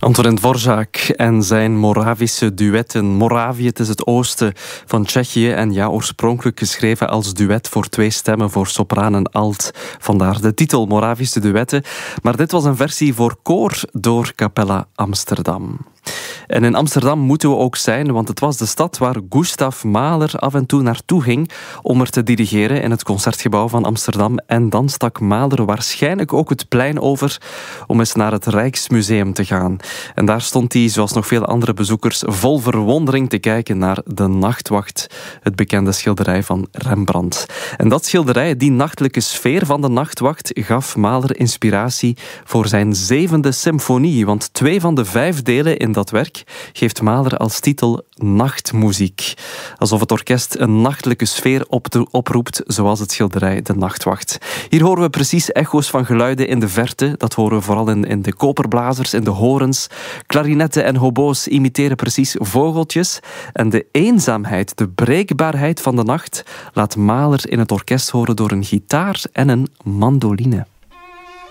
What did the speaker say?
Antonin Dvořák en zijn Moravische duetten. Moravië, het is het oosten van Tsjechië en ja, oorspronkelijk geschreven als duet voor 2 stemmen, voor sopraan en alt. Vandaar de titel Moravische duetten. Maar dit was een versie voor koor door Capella Amsterdam. En in Amsterdam moeten we ook zijn, want het was de stad waar Gustav Mahler af en toe naartoe ging om er te dirigeren in het Concertgebouw van Amsterdam. En dan stak Mahler waarschijnlijk ook het plein over om eens naar het Rijksmuseum te gaan. En daar stond hij, zoals nog veel andere bezoekers, vol verwondering te kijken naar De Nachtwacht, het bekende schilderij van Rembrandt. En dat schilderij, die nachtelijke sfeer van De Nachtwacht, gaf Mahler inspiratie voor zijn 7e symfonie, want 2 van de 5 delen in dat werk geeft Mahler als titel Nachtmuziek. Alsof het orkest een nachtelijke sfeer oproept, zoals het schilderij De Nachtwacht. Hier horen we precies echo's van geluiden in de verte. Dat horen we vooral in de koperblazers, in de horens. Klarinetten en hobo's imiteren precies vogeltjes. En de eenzaamheid, de breekbaarheid van de nacht laat Mahler in het orkest horen door een gitaar en een mandoline.